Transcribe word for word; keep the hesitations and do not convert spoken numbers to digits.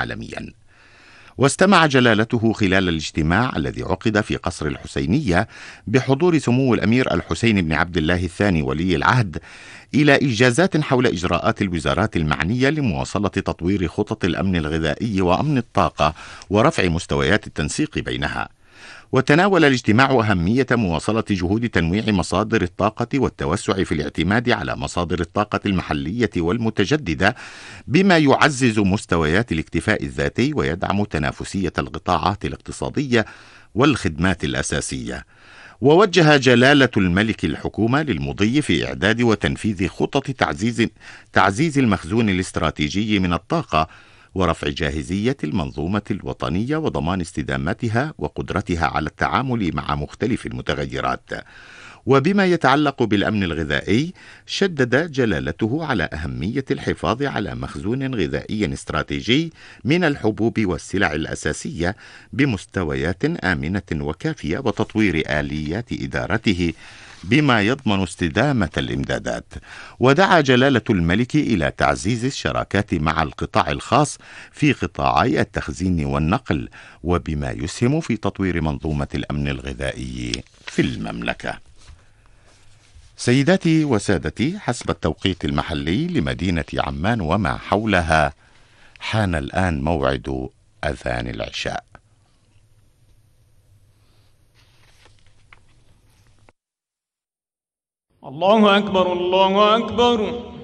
عالميا. واستمع جلالته خلال الاجتماع الذي عقد في قصر الحسينية بحضور سمو الأمير الحسين بن عبد الله الثاني ولي العهد إلى إجازات حول إجراءات الوزارات المعنية لمواصلة تطوير خطط الأمن الغذائي وأمن الطاقة ورفع مستويات التنسيق بينها. وتناول الاجتماع أهمية مواصلة جهود تنويع مصادر الطاقة والتوسع في الاعتماد على مصادر الطاقة المحلية والمتجددة بما يعزز مستويات الاكتفاء الذاتي ويدعم تنافسية القطاعات الاقتصادية والخدمات الأساسية. ووجه جلالة الملك الحكومة للمضي في إعداد وتنفيذ خطط تعزيز, تعزيز المخزون الاستراتيجي من الطاقة ورفع جاهزية المنظومة الوطنية وضمان استدامتها وقدرتها على التعامل مع مختلف المتغيرات. وبما يتعلق بالأمن الغذائي، شدد جلالته على أهمية الحفاظ على مخزون غذائي استراتيجي من الحبوب والسلع الأساسية بمستويات آمنة وكافية وتطوير آليات إدارته بما يضمن استدامة الإمدادات. ودعا جلالة الملك إلى تعزيز الشراكات مع القطاع الخاص في قطاعي التخزين والنقل وبما يسهم في تطوير منظومة الأمن الغذائي في المملكة. سيداتي وسادتي، حسب التوقيت المحلي لمدينة عمان وما حولها حان الآن موعد أذان العشاء. الله أكبر الله أكبر.